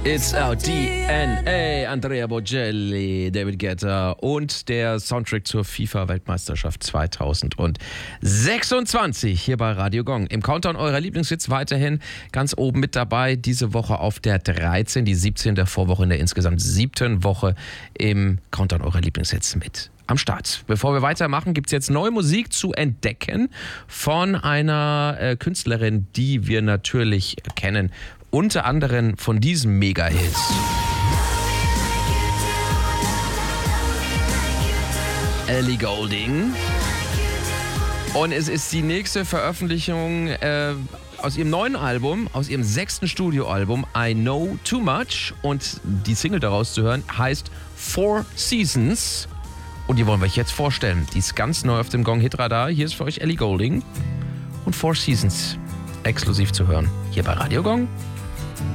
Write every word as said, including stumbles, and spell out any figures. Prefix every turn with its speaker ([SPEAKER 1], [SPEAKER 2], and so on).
[SPEAKER 1] It's our D N A. Andrea Bocelli, David Guetta und der Soundtrack zur FIFA-Weltmeisterschaft zweitausendsechsundzwanzig hier bei Radio Gong. Im Countdown eurer Lieblingshits weiterhin ganz oben mit dabei. Diese Woche auf der dreizehn, die siebzehn der Vorwoche in der insgesamt siebten Woche im Countdown eurer Lieblingshits mit am Start. Bevor wir weitermachen, gibt es jetzt neue Musik zu entdecken von einer äh, Künstlerin, die wir natürlich kennen. Unter anderem von diesem Mega-Hit. Ellie Goulding. Und es ist die nächste Veröffentlichung äh, aus ihrem neuen Album, aus ihrem sechsten Studioalbum I Know Too Much. Und die Single daraus zu hören heißt Four Seasons. Und die wollen wir euch jetzt vorstellen. Die ist ganz neu auf dem Gong-Hit-Radar. Hier ist für euch Ellie Goulding und Four Seasons exklusiv zu hören. Hier bei Radio Gong.